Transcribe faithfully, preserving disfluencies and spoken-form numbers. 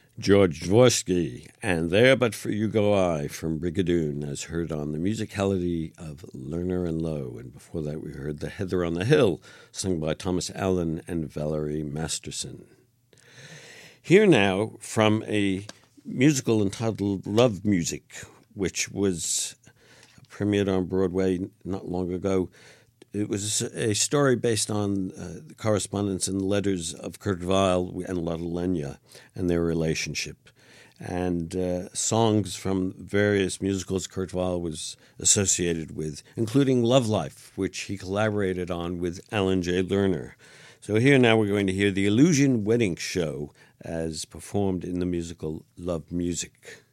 George Dvorsky, and There But For You Go I from Brigadoon, as heard on the musicality of Lerner and Lowe. And before that we heard The Heather on the Hill, sung by Thomas Allen and Valerie Masterson. Here now from a musical entitled Love Music, which was premiered on Broadway not long ago. It was a story based on uh, the correspondence and letters of Kurt Weill and Lotte Lenya and their relationship, and uh, songs from various musicals Kurt Weill was associated with, including Love Life, which he collaborated on with Alan J. Lerner. So here now we're going to hear the Illusion Wedding Show as performed in the musical Love Music.